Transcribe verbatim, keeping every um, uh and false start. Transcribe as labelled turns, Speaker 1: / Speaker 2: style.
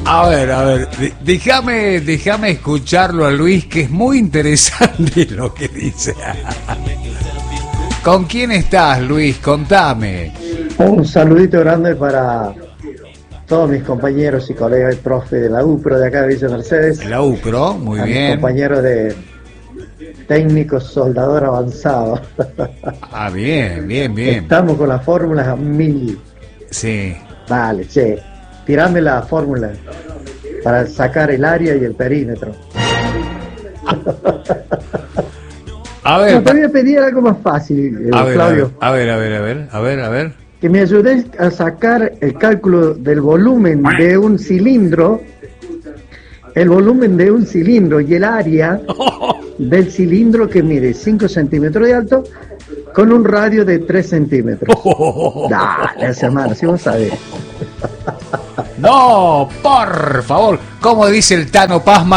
Speaker 1: A ver, a ver, de- déjame, déjame escucharlo a Luis, que es muy interesante lo que dice. ¿Con quién estás, Luis? Contame.
Speaker 2: Un saludito grande para todos mis compañeros y colegas y profe de la UPRO de acá de Villa Mercedes.
Speaker 1: La UPRO, muy
Speaker 2: a mis
Speaker 1: bien.
Speaker 2: compañeros de técnico soldador avanzado.
Speaker 1: Ah, bien, bien, bien.
Speaker 2: Estamos con las fórmulas a mil.
Speaker 1: Sí.
Speaker 2: Dale, che, tirame la fórmula para sacar el área y el perímetro.
Speaker 1: A ver,
Speaker 2: No, te voy a pedir algo más fácil, eh,
Speaker 1: a ver,
Speaker 2: Claudio.
Speaker 1: a ver, a ver, a ver, a ver, a ver.
Speaker 2: Que me ayudes a sacar el cálculo del volumen de un cilindro, el volumen de un cilindro y el área del cilindro que mide cinco centímetros de alto con un radio de tres centímetros. Dale, hermano, si vos sabés.
Speaker 1: No, por favor, como dice el Tano Paz.